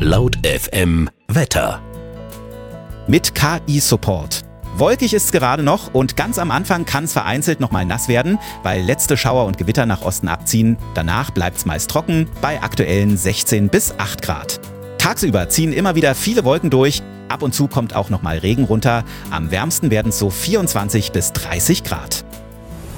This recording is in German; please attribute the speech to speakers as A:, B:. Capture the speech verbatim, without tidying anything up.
A: Laut F M Wetter.
B: Mit K I-Support. Wolkig ist es gerade noch und ganz am Anfang kann es vereinzelt noch mal nass werden, weil letzte Schauer und Gewitter nach Osten abziehen. Danach bleibt es meist trocken bei aktuellen sechzehn bis acht Grad. Tagsüber ziehen immer wieder viele Wolken durch. Ab und zu kommt auch noch mal Regen runter. Am wärmsten werden es so vierundzwanzig bis dreißig Grad.